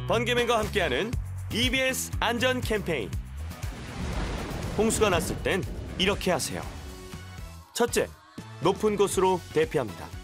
번개맨과 함께하는 EBS 안전 캠페인. 홍수가 났을 땐 이렇게 하세요. 첫째, 높은 곳으로 대피합니다.